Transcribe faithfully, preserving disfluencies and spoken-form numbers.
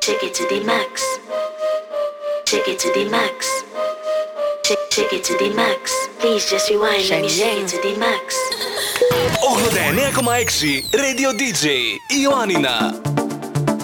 Take it to the max. Take it to the max. Take, take it to the max. Please just rewind. Let me take it to the max. ογδόντα εννέα κόμμα έξι Radio ντι τζέι Ιωάννινα.